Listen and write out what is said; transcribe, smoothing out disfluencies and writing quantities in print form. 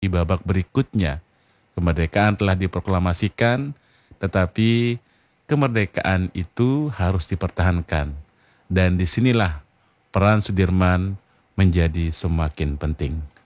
memasuki babak berikutnya. Kemerdekaan telah diproklamasikan, tetapi kemerdekaan itu harus dipertahankan. Dan disinilah peran Sudirman menjadi semakin penting.